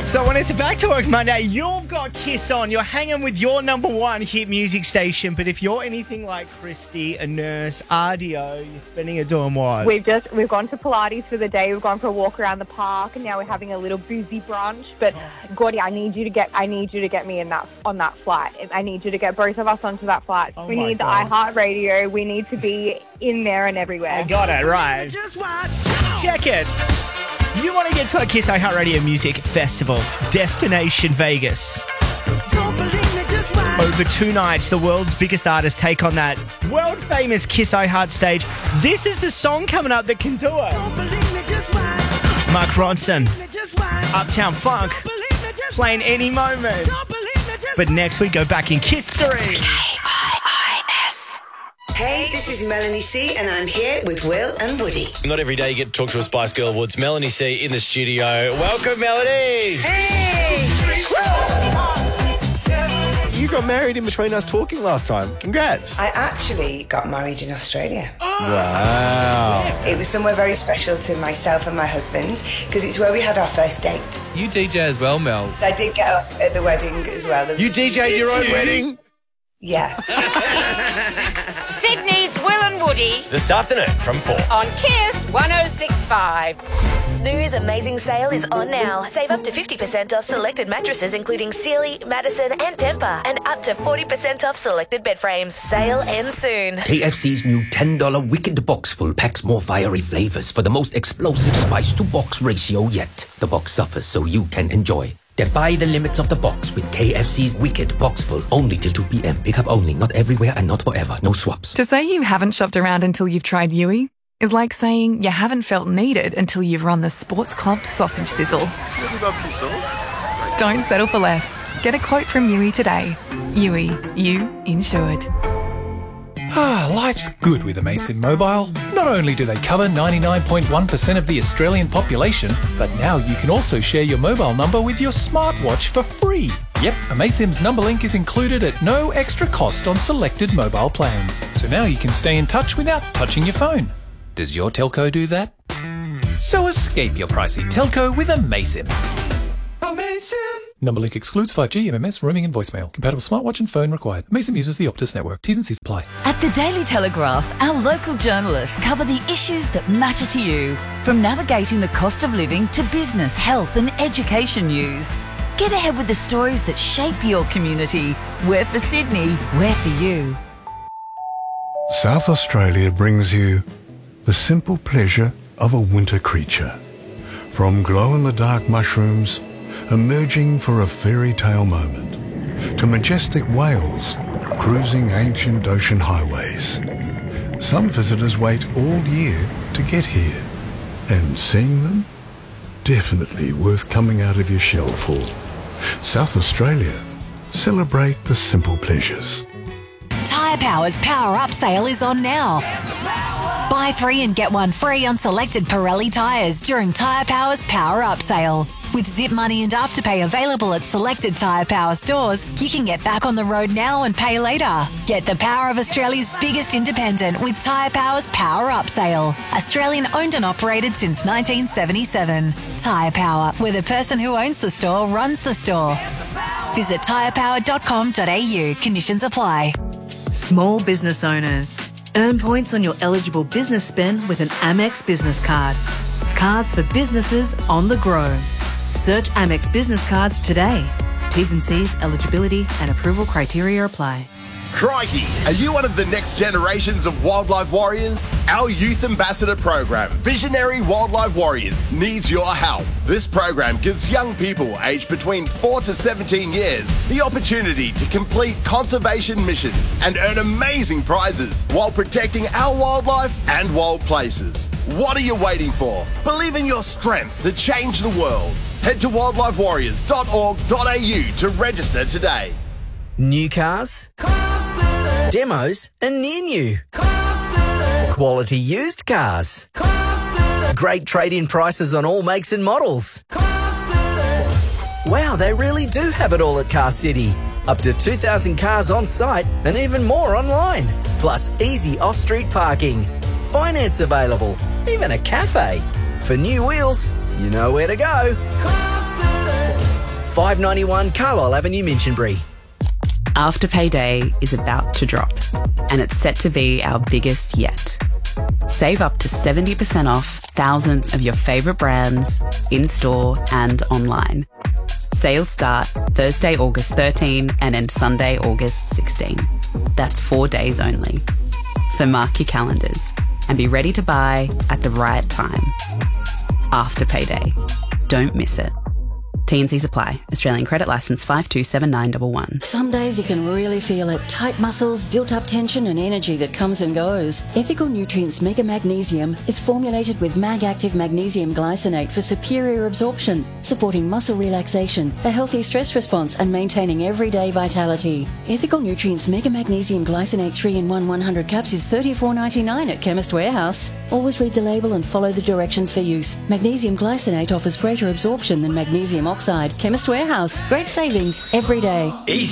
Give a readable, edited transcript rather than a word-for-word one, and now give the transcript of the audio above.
So when it's a Back to Work Monday, you've got Kiss on. You're hanging with your number one hit music station. But if you're anything like Christy, a nurse, RDO, you're spending it doing what? We've gone to Pilates for the day. We've gone for a walk around the park, and now we're having a little boozy brunch. But Gordy, I need you to get me on that flight. I need you to get both of us onto that flight. Oh we my need the God. iHeartRadio. We need to be in there and everywhere. I got it, right. Check it. You want to get to our Kiss iHeartRadio Music Festival, Destination Vegas. Over 2 nights, the world's biggest artists take on that world-famous Kiss iHeart stage. This is the song coming up that can do it. Mark Ronson, Uptown Funk, playing any moment. But next we go back in history. Hey, this is Melanie C, and I'm here with Will and Woody. Not every day you get to talk to a Spice Girl Woods. Melanie C in the studio. Welcome, Melanie. Hey! You got married in between us talking last time. Congrats. I actually got married in Australia. Wow. It was somewhere very special to myself and my husband because it's where we had our first date. You DJ as well, Mel. I did get up at the wedding as well. You DJ'd your own wedding? Yeah. Sydney's Will and Woody This afternoon from 4. on Kiss 106.5. Snooze Amazing Sale is on now. Save up to 50% off selected mattresses including Sealy, Madison and Tempur, and up to 40% off selected bed frames. Sale ends soon. KFC's new $10 Wicked Box Full packs more fiery flavors for the most explosive spice-to-box ratio yet. The box suffers so you can enjoy. Defy the limits of the box with KFC's Wicked Box Full. Only till 2 p.m. Pick up only. Not everywhere and not forever. No swaps. To say you haven't shopped around until you've tried Yui is like saying you haven't felt needed until you've run the Sports Club sausage sizzle. Don't settle for less. Get a quote from Yui today. Yui, you insured. Life's good with Amazon Mobile. Not only do they cover 99.1% of the Australian population, but now you can also share your mobile number with your smartwatch for free. Yep, Amazon's number link is included at no extra cost on selected mobile plans. So now you can stay in touch without touching your phone. Does your telco do that? So escape your pricey telco with Amazon. Amazon! Number link excludes 5G, MMS, roaming and voicemail. Compatible smartwatch and phone required. Amazon uses the Optus network. T's and C's apply. At the Daily Telegraph, our local journalists cover the issues that matter to you, from navigating the cost of living to business, health and education news. Get ahead with the stories that shape your community. We're for Sydney, we're for you. South Australia brings you the simple pleasure of a winter creature. From glow-in-the-dark mushrooms emerging for a fairy tale moment, to majestic whales cruising ancient ocean highways. Some visitors wait all year to get here, and seeing them, definitely worth coming out of your shell for. South Australia, celebrate the simple pleasures. Tyre Power's Power Up sale is on now. Buy 3 and get 1 free on selected Pirelli tyres during Tyre Power's Power Up sale. With Zip Money and Afterpay available at selected Tyre Power stores, you can get back on the road now and pay later. Get the power of Australia's biggest independent with Tyre Power's Power Up sale. Australian owned and operated since 1977. Tyre Power, where the person who owns the store runs the store. Visit tyrepower.com.au. Conditions apply. Small business owners. Earn points on your eligible business spend with an Amex business card. Cards for businesses on the grow. Search Amex Business Cards today. T's and C's, eligibility and approval criteria apply. Crikey, are you one of the next generations of wildlife warriors? Our youth ambassador program, Visionary Wildlife Warriors, needs your help. This program gives young people aged between 4 to 17 years the opportunity to complete conservation missions and earn amazing prizes while protecting our wildlife and wild places. What are you waiting for? Believe in your strength to change the world. Head to wildlifewarriors.org.au to register today. New cars, demos and near new, quality used cars, great trade-in prices on all makes and models. Wow, they really do have it all at Car City. Up to 2,000 cars on site and even more online. Plus easy off-street parking, finance available, even a cafe. For new wheels, you know where to go. 591 Carlisle Avenue, Minchinbury. Afterpay Day is about to drop, and it's set to be our biggest yet. Save up to 70% off thousands of your favourite brands in-store and online. Sales start Thursday, August 13 and end Sunday, August 16. That's 4 days only. So mark your calendars and be ready to buy at the right time. Afterpay Day. Don't miss it. T&Cs apply. Australian credit licence 527911. Some days you can really feel it. Tight muscles, built-up tension and energy that comes and goes. Ethical Nutrients Mega Magnesium is formulated with Mag-Active Magnesium Glycinate for superior absorption, supporting muscle relaxation, a healthy stress response and maintaining everyday vitality. Ethical Nutrients Mega Magnesium Glycinate 3-in-1 100 caps is $34.99 at Chemist Warehouse. Always read the label and follow the directions for use. Magnesium Glycinate offers greater absorption than magnesium oxide. Chemist Warehouse. Great savings every day. Easy.